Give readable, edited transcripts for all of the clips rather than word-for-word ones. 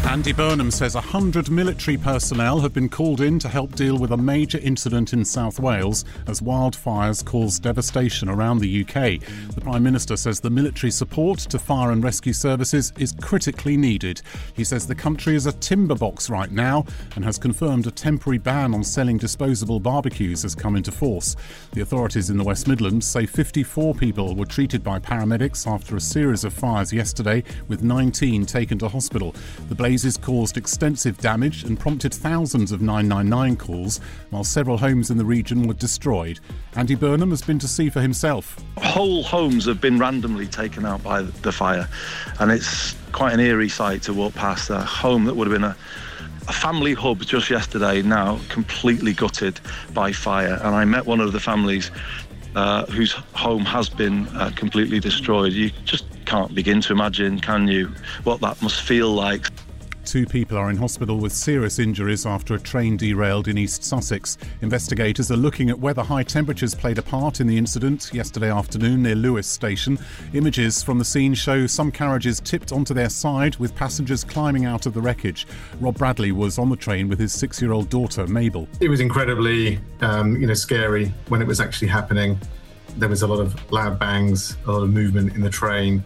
Andy Burnham says 100 military personnel have been called in to help deal with a major incident in South Wales as wildfires cause devastation around the UK. The Prime Minister says the military support to fire and rescue services is critically needed. He says the country is a tinderbox right now and has confirmed a temporary ban on selling disposable barbecues has come into force. The authorities in the West Midlands say 54 people were treated by paramedics after a series of fires yesterday, with 19 taken to hospital. The blazes caused extensive damage and prompted thousands of 999 calls, while several homes in the region were destroyed. Andy Burnham has been to see for himself. Whole homes have been randomly taken out by the fire, and it's quite an eerie sight to walk past a home that would have been a family hub just yesterday, now completely gutted by fire. And I met one of the families whose home has been completely destroyed. You just can't begin to imagine, can you, what that must feel like. 2 people are in hospital with serious injuries after a train derailed in East Sussex. Investigators are looking at whether high temperatures played a part in the incident yesterday afternoon near Lewes Station. Images from the scene show some carriages tipped onto their side with passengers climbing out of the wreckage. Rob Bradley was on the train with his 6-year-old daughter, Mabel. It was incredibly, scary when it was actually happening. There was a lot of loud bangs, a lot of movement in the train.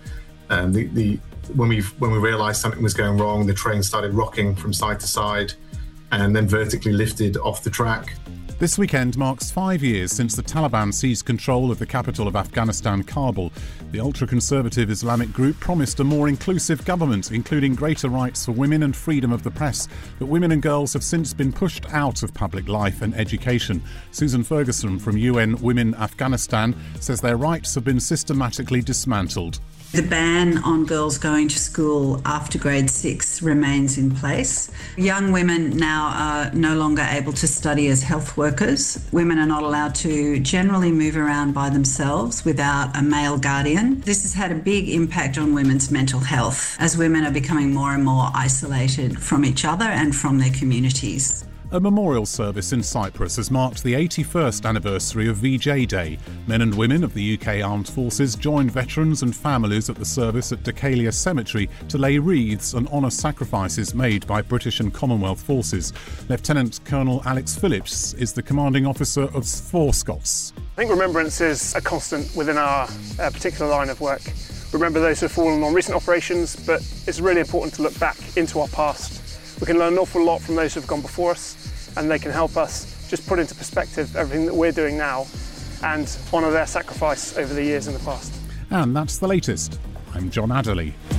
When we realised something was going wrong, the train started rocking from side to side and then vertically lifted off the track. This weekend marks 5 years since the Taliban seized control of the capital of Afghanistan, Kabul. The ultra-conservative Islamic group promised a more inclusive government, including greater rights for women and freedom of the press. But women and girls have since been pushed out of public life and education. Susan Ferguson from UN Women Afghanistan says their rights have been systematically dismantled. The ban on girls going to school after grade 6 remains in place. Young women now are no longer able to study as health workers. Women are not allowed to generally move around by themselves without a male guardian. This has had a big impact on women's mental health as women are becoming more and more isolated from each other and from their communities. A memorial service in Cyprus has marked the 81st anniversary of VJ Day. Men and women of the UK Armed Forces joined veterans and families at the service at Deucalion Cemetery to lay wreaths and honour sacrifices made by British and Commonwealth forces. Lieutenant Colonel Alex Phillips is the commanding officer of 4 Scots. I think remembrance is a constant within our particular line of work. Remember those who have fallen on recent operations, but it's really important to look back into our past. We can learn an awful lot from those who have gone before us, and they can help us just put into perspective everything that we're doing now and honour their sacrifice over the years in the past. And that's the latest. I'm John Adderley.